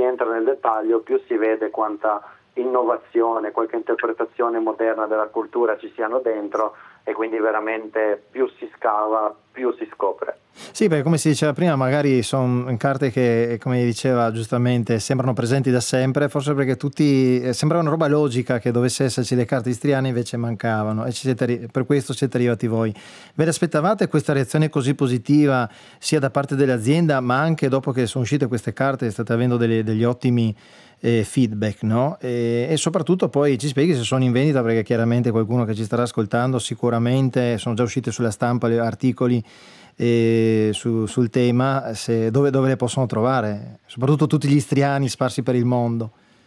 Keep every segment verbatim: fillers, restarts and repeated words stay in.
si entra nel dettaglio più si vede quanta innovazione, qualche interpretazione moderna della cultura ci siano dentro, e quindi veramente più si scava più si scopre. Sì, perché come si diceva prima, magari sono carte che, come diceva giustamente, sembrano presenti da sempre, forse perché tutti eh, sembrava una roba logica che dovesse esserci le carte istriane, invece mancavano, e ci siete, per questo siete arrivati voi. Ve l'aspettavate questa reazione così positiva sia da parte dell'azienda, ma anche dopo che sono uscite queste carte state avendo delle, degli ottimi eh, feedback, no? E, e soprattutto poi ci spieghi se sono in vendita, perché chiaramente qualcuno che ci starà ascoltando sicuramente sono già uscite sulla stampa gli articoli e su, sul tema, se, dove, dove le possono trovare, soprattutto tutti gli istriani sparsi per il mondo.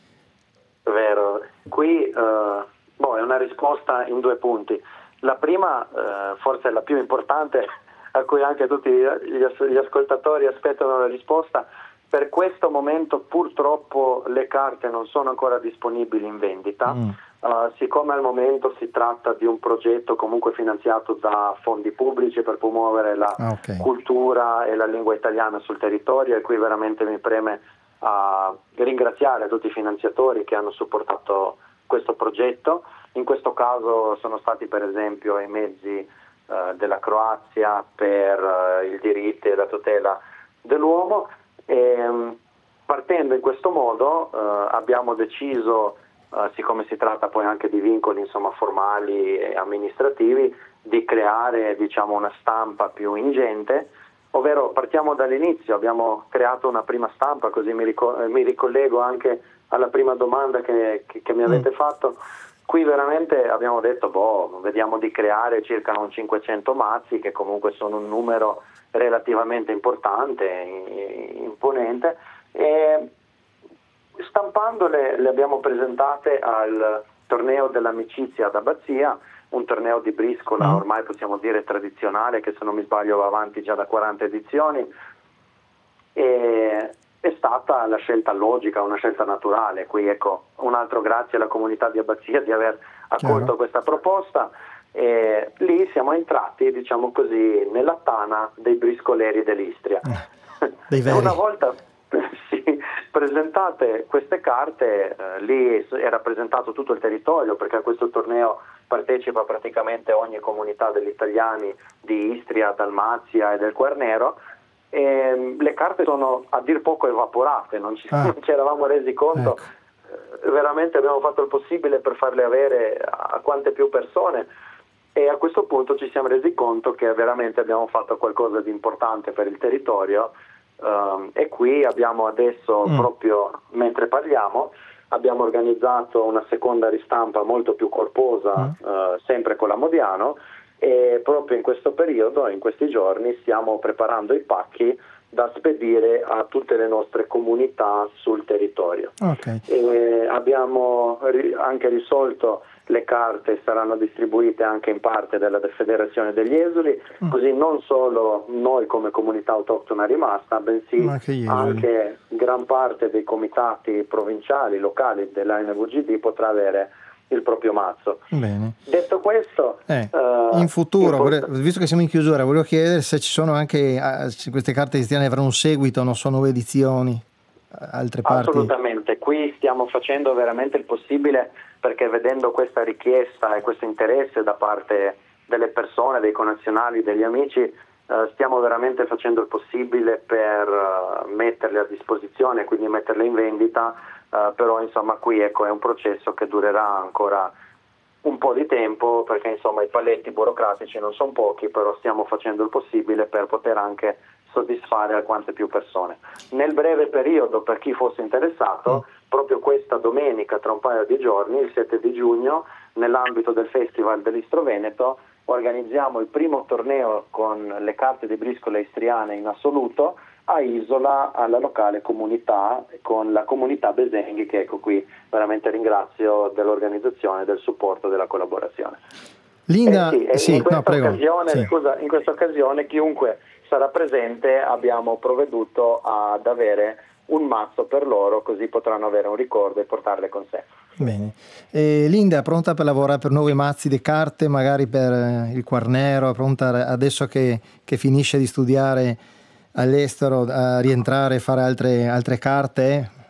Vero, qui uh, boh, è una risposta in due punti. La prima, uh, forse è la più importante, a cui anche tutti gli, as- gli ascoltatori aspettano la risposta. Per questo momento purtroppo le carte non sono ancora disponibili in vendita. Mm. Uh, siccome al momento si tratta di un progetto comunque finanziato da fondi pubblici per promuovere la ah, okay. cultura e la lingua italiana sul territorio, e qui veramente mi preme uh, ringraziare tutti i finanziatori che hanno supportato questo progetto. In questo caso sono stati per esempio i mezzi uh, della Croazia per uh, i diritti e la tutela dell'uomo, e um, partendo in questo modo uh, abbiamo deciso, Uh, siccome si tratta poi anche di vincoli insomma formali e amministrativi, di creare diciamo una stampa più ingente, ovvero partiamo dall'inizio. Abbiamo creato una prima stampa, così mi, rico- mi ricollego anche alla prima domanda che, che, che mi avete mm. fatto. Qui veramente abbiamo detto boh, vediamo di creare circa un cinquecento mazzi, che comunque sono un numero relativamente importante, imponente, e stampandole le abbiamo presentate al torneo dell'amicizia ad Abbazia, un torneo di briscola mm. ormai possiamo dire tradizionale, che se non mi sbaglio va avanti già da quaranta edizioni, e è stata la scelta logica, una scelta naturale. Qui ecco, un altro grazie alla comunità di Abbazia di aver accolto Chiaro. questa proposta, e lì siamo entrati diciamo così nella tana dei briscoleri dell'Istria. Dei veri. Una volta sì, presentate queste carte, eh, lì è rappresentato tutto il territorio, perché a questo torneo partecipa praticamente ogni comunità degli italiani di Istria, Dalmazia e del Quarnero, e le carte sono a dir poco evaporate, non ci, ah. non ci eravamo resi conto, ecco. eh, veramente abbiamo fatto il possibile per farle avere a quante più persone, e a questo punto ci siamo resi conto che veramente abbiamo fatto qualcosa di importante per il territorio. Um, e qui abbiamo adesso, mm. proprio mentre parliamo, abbiamo organizzato una seconda ristampa molto più corposa, mm. uh, sempre con la Modiano, e proprio in questo periodo, in questi giorni, stiamo preparando i pacchi da spedire a tutte le nostre comunità sul territorio. Okay. E abbiamo ri- anche risolto le carte, saranno distribuite anche in parte dalla Federazione degli Esuli, mm. così non solo noi come comunità autoctona rimasta, bensì anche, anche gran parte dei comitati provinciali, locali dell'A N V G D potrà avere il proprio mazzo. Bene. Detto questo, eh, uh, in futuro, in fut- visto che siamo in chiusura, volevo chiedere se ci sono anche uh, se queste carte cristiane avranno un seguito, non sono nuove edizioni, altre parti. Assolutamente, qui stiamo facendo veramente il possibile, perché vedendo questa richiesta e questo interesse da parte delle persone, dei connazionali, degli amici, eh, stiamo veramente facendo il possibile per uh, metterle a disposizione, quindi metterle in vendita, uh, però insomma qui ecco è un processo che durerà ancora un po' di tempo, perché insomma i paletti burocratici non sono pochi, però stiamo facendo il possibile per poter anche soddisfare a quante più persone. Nel breve periodo, per chi fosse interessato, mm. proprio questa domenica, tra un paio di giorni, il sette di giugno, nell'ambito del Festival dell'Istro Veneto, organizziamo il primo torneo con le carte di briscola istriane in assoluto a Isola, alla locale comunità, con la comunità Besenghi, che ecco qui veramente ringrazio dell'organizzazione, del supporto, della collaborazione. Linda, eh sì, sì, in, questa no, prego. occasione, Sì. scusa, in questa occasione chiunque sarà presente abbiamo provveduto ad avere un mazzo per loro, così potranno avere un ricordo e portarle con sé. Bene. E Linda è pronta per lavorare per nuovi mazzi di carte, magari per il Quarnero, è pronta adesso che, che finisce di studiare all'estero a rientrare e fare altre, altre carte?